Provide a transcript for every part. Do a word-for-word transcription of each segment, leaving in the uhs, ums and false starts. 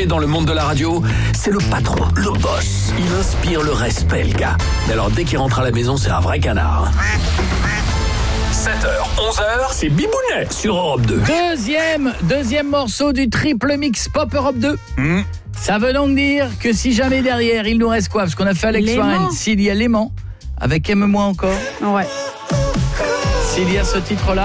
Coé dans le monde de la radio, c'est le patron, le boss. Il inspire le respect, le gars. Mais alors, dès qu'il rentre à la maison, c'est un vrai canard. sept heures, onze heures, c'est Bibounet sur Europe deux. Deuxième, deuxième morceau du triple mix Pop Europe deux. Mmh. Ça veut donc dire que si jamais derrière, il nous reste quoi? Parce qu'on a fait Alex Warren, s'il y a l'aimant, avec Aime-moi encore. Ouais. S'il y a ce titre-là,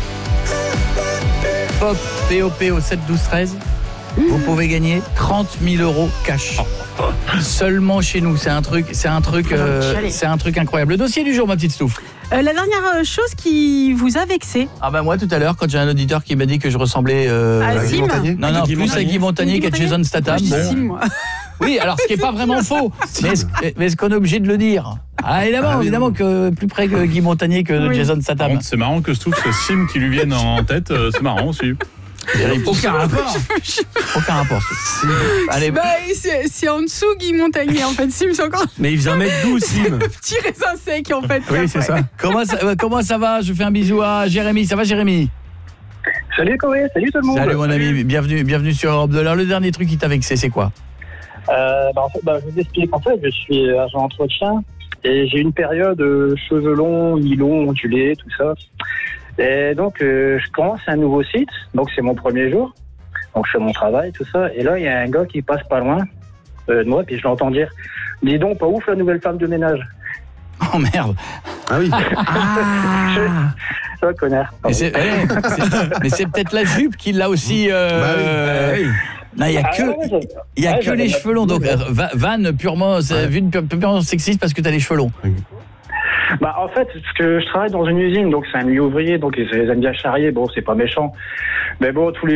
Pop, P O P au sept douze treize, mmh. vous pouvez gagner trente mille euros cash. Seulement chez nous, c'est un truc, c'est un truc, euh, c'est un truc incroyable. Le dossier du jour, ma petite Stouff. Euh, la dernière chose qui vous a vexé. Ah ben moi tout à l'heure quand j'ai un auditeur qui m'a dit que je ressemblais euh, à Sim. Non non, Guy plus Montagnier. à Guy Montagnier qu'à Jason Statham. Moi, je dis Bon. Sim, moi. Oui, alors ce qui est pas vraiment faux, mais est-ce, mais est-ce qu'on est obligé de le dire? Ah évidemment, Ah, oui, évidemment non. que plus près que Guy Montagnier que Oui. Jason Statham. C'est marrant que je trouve ce Sim qui lui vienne en tête, euh, c'est marrant aussi. Aucun rapport. Aucun rapport. Allez, Bah, c'est, c'est en dessous Guy Montagnier en fait. Sim, c'est encore Mais il faisait un mètre douze, Sim. petit raisin sec en fait. Oui, c'est ça. comment ça euh, comment ça va? Je fais un bisou à Jérémy. Ça va Jérémy? Salut Coé, salut tout le monde. Salut mon ami, bienvenue bienvenue sur Europe deux. Alors le dernier truc qui t'a vexé, c'est quoi? Euh, bah, en fait, bah, je vous explique. En fait, je suis agent d'entretien et j'ai une période euh, cheveux longs, mi-longs, ondulés, tout ça. Et donc, euh, je commence un nouveau site. Donc, c'est mon premier jour. Donc, je fais mon travail, tout ça. Et là, il y a un gars qui passe pas loin euh, de moi, puis je l'entends dire « Dis donc, pas ouf la nouvelle femme de ménage. Oh merde. Ah oui. » Ça, connard. Mais c'est, eh, c'est, mais c'est peut-être la jupe qui l'a aussi... Euh, Bah oui, bah oui. Non, il y a Ah, que ouais, j'ai- il y a ouais, que j'avais les la- cheveux longs. Donc euh, va- vanne purement c'est vu purement sexiste parce que t'as les cheveux longs. Bah, en fait, parce que je travaille dans une usine, donc c'est un milieu ouvrier, donc ils aiment bien charrier. Bon, c'est pas méchant. Mais bon, tous les